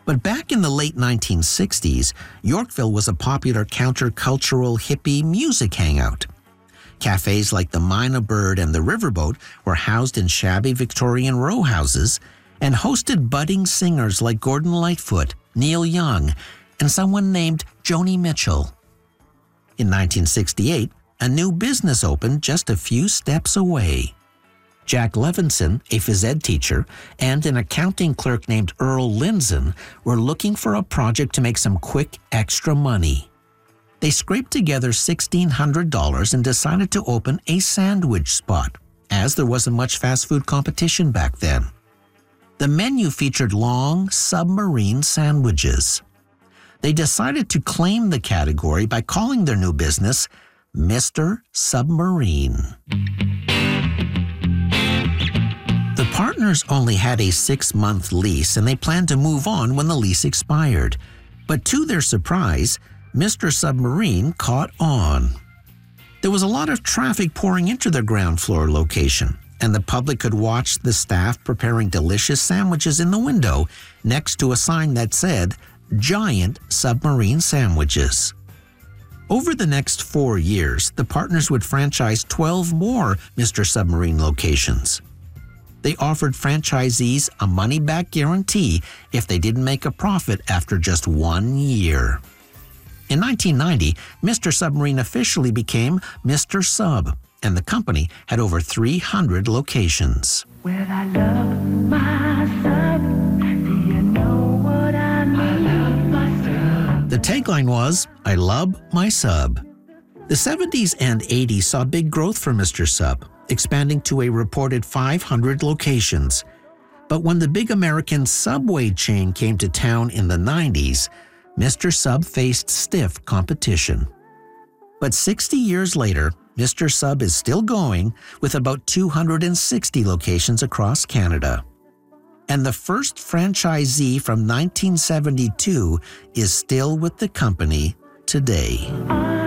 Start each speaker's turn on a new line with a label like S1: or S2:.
S1: But back in the late 1960s, Yorkville was a popular countercultural hippie music hangout. Cafes like the Mynah Bird and the Riverboat were housed in shabby Victorian row houses and hosted budding singers like Gordon Lightfoot, Neil Young, and someone named Joni Mitchell. In 1968, a new business opened just a few steps away. Jack Levinson, a phys ed teacher, and an accounting clerk named Earl Lindzen were looking for a project to make some quick extra money. They scraped together $1,600 and decided to open a sandwich spot, as there wasn't much fast food competition back then. The menu featured long, submarine sandwiches. They decided to claim the category by calling their new business Mr. Submarine. The partners only had a 6-month lease and they planned to move on when the lease expired. But to their surprise, Mr. Submarine caught on. There was a lot of traffic pouring into their ground floor location, and the public could watch the staff preparing delicious sandwiches in the window next to a sign that said, Giant Submarine Sandwiches. Over the next 4 years, the partners would franchise 12 more Mr. Submarine locations. They offered franchisees a money-back guarantee if they didn't make a profit after just 1 year. In 1990, Mr. Submarine officially became Mr. Sub, and the company had over 300 locations.
S2: Well, I love my sub. Do you know what I mean? I love my sub.
S1: The tagline was, I love my sub. The 70s and 80s saw big growth for Mr. Sub, expanding to a reported 500 locations. But when the big American Subway chain came to town in the 90s, Mr. Sub faced stiff competition. But 60 years later, Mr. Sub is still going with about 260 locations across Canada. And the first franchisee from 1972 is still with the company today.